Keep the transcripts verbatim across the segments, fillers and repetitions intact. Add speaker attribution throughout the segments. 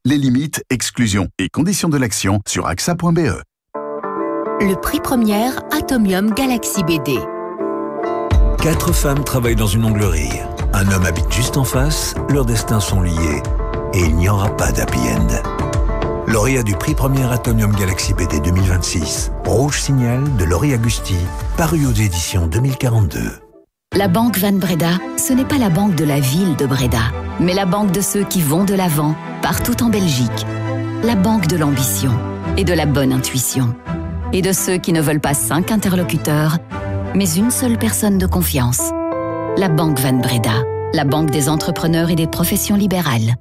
Speaker 1: Les limites, exclusions et conditions de l'action sur A X A point B E.
Speaker 2: Le prix Première Atomium Galaxy B D.
Speaker 3: Quatre femmes travaillent dans une onglerie. Un homme habite juste en face, leurs destins sont liés. Et il n'y aura pas d'happy end. Lauréat du prix Première Atomium Galaxy B D deux mille vingt-six. Rouge Signal de Laurie Agusti, paru aux éditions deux mille quarante-deux.
Speaker 2: La Banque Van Breda, ce n'est pas la banque de la ville de Breda, mais la banque de ceux qui vont de l'avant, partout en Belgique. La banque de l'ambition et de la bonne intuition. Et de ceux qui ne veulent pas cinq interlocuteurs, mais une seule personne de confiance. La Banque Van Breda, la banque des entrepreneurs et des professions libérales.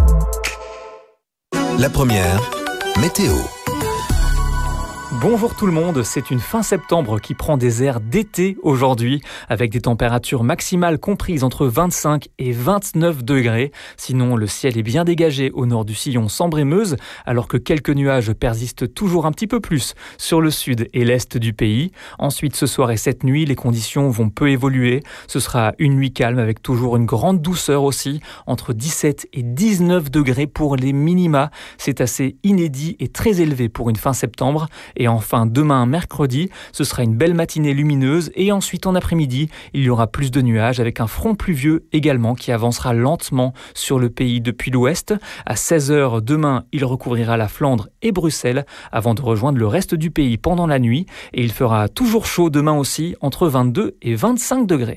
Speaker 3: La première, météo.
Speaker 4: Bonjour tout le monde, c'est une fin septembre qui prend des airs d'été aujourd'hui, avec des températures maximales comprises entre vingt-cinq et vingt-neuf degrés. Sinon, le ciel est bien dégagé au nord du sillon Sambre-et-Meuse, alors que quelques nuages persistent toujours un petit peu plus sur le sud et l'est du pays. Ensuite, ce soir et cette nuit, les conditions vont peu évoluer. Ce sera une nuit calme avec toujours une grande douceur aussi, entre dix-sept et dix-neuf degrés pour les minima. C'est assez inédit et très élevé pour une fin septembre. Et enfin, demain, mercredi, ce sera une belle matinée lumineuse et ensuite en après-midi, il y aura plus de nuages avec un front pluvieux également qui avancera lentement sur le pays depuis l'ouest. À seize heures demain, il recouvrira la Flandre et Bruxelles avant de rejoindre le reste du pays pendant la nuit. Et il fera toujours chaud demain aussi, entre vingt-deux et vingt-cinq degrés.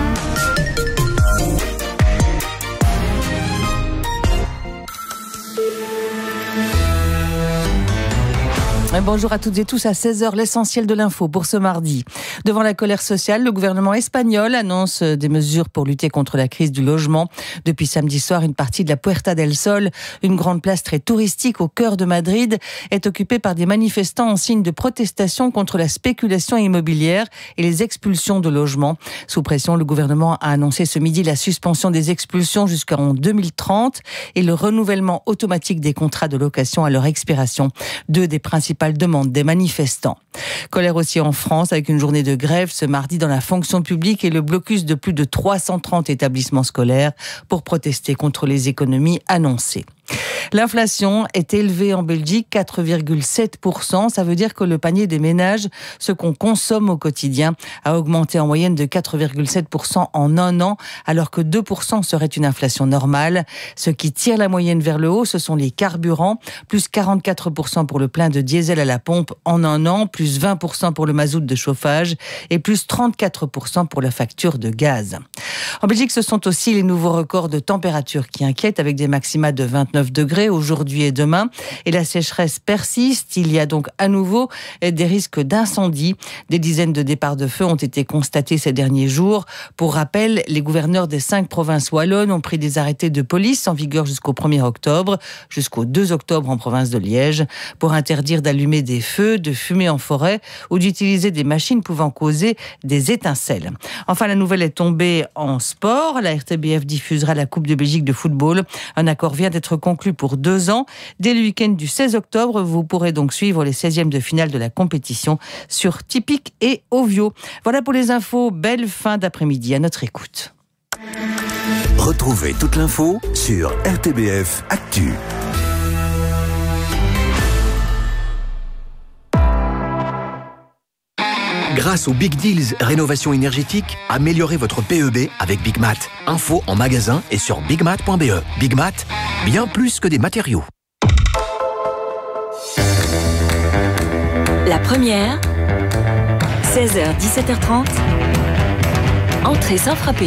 Speaker 5: Bonjour à toutes et tous, à seize heures, l'essentiel de l'info pour ce mardi. Devant la colère sociale, le gouvernement espagnol annonce des mesures pour lutter contre la crise du logement. Depuis samedi soir, une partie de la Puerta del Sol, une grande place très touristique au cœur de Madrid, est occupée par des manifestants en signe de protestation contre la spéculation immobilière et les expulsions de logements. Sous pression, le gouvernement a annoncé ce midi la suspension des expulsions jusqu'en deux mille trente et le renouvellement automatique des contrats de location à leur expiration. Deux des principales demande des manifestants. Colère aussi en France avec une journée de grève ce mardi dans la fonction publique et le blocus de plus de trois cent trente établissements scolaires pour protester contre les économies annoncées. L'inflation est élevée en Belgique, quatre virgule sept pour cent. Ça veut dire que le panier des ménages, ce qu'on consomme au quotidien, a augmenté en moyenne de quatre virgule sept pour cent en un an, alors que deux pour cent serait une inflation normale. Ce qui tire la moyenne vers le haut, ce sont les carburants, plus quarante-quatre pour cent pour le plein de diesel à la pompe en un an, plus vingt pour cent pour le mazout de chauffage et plus trente-quatre pour cent pour la facture de gaz. En Belgique, ce sont aussi les nouveaux records de température qui inquiètent avec des maxima de vingt-neuf degrés aujourd'hui et demain. Et la sécheresse persiste. Il y a donc à nouveau des risques d'incendie. Des dizaines de départs de feu ont été constatés ces derniers jours. Pour rappel, les gouverneurs des cinq provinces wallonnes ont pris des arrêtés de police en vigueur jusqu'au premier octobre, jusqu'au deux octobre en province de Liège, pour interdire d'allumer des feux, de fumer en forêt ou d'utiliser des machines pouvant causer des étincelles. Enfin, la nouvelle est tombée en sport. La R T B F diffusera la Coupe de Belgique de football. Un accord vient d'être conclu pour deux ans. Dès le week-end du seize octobre, vous pourrez donc suivre les seizièmes de finale de la compétition sur Tipic et Ovio. Voilà pour les infos. Belle fin d'après-midi à notre écoute.
Speaker 3: Retrouvez toute l'info sur R T B F Actu. Grâce aux Big Deals Rénovation énergétique, améliorez votre P E B avec Big Mat. Info en magasin et sur big mat point b e. Big Mat, bien plus que des matériaux.
Speaker 2: La première, seize heures dix-sept heures trente, entrée sans frapper.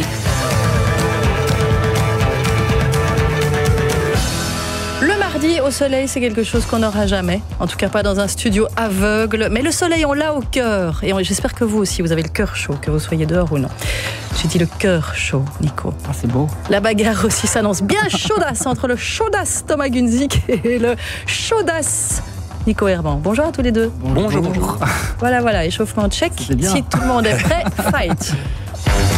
Speaker 6: Le mardi au soleil, c'est quelque chose qu'on n'aura jamais. En tout cas, pas dans un studio aveugle. Mais le soleil, on l'a au cœur. Et j'espère que vous aussi, vous avez le cœur chaud, que vous soyez dehors ou non. J'ai dit le cœur chaud, Nico.
Speaker 7: Ah, c'est beau.
Speaker 6: La bagarre aussi s'annonce bien chaudasse entre le chaudasse Thomas Gunzik et le chaudasse Nico Herban. Bonjour à tous les deux.
Speaker 7: Bonjour. Bonjour.
Speaker 6: Voilà, voilà, échauffement check. Si tout le monde est prêt, fight.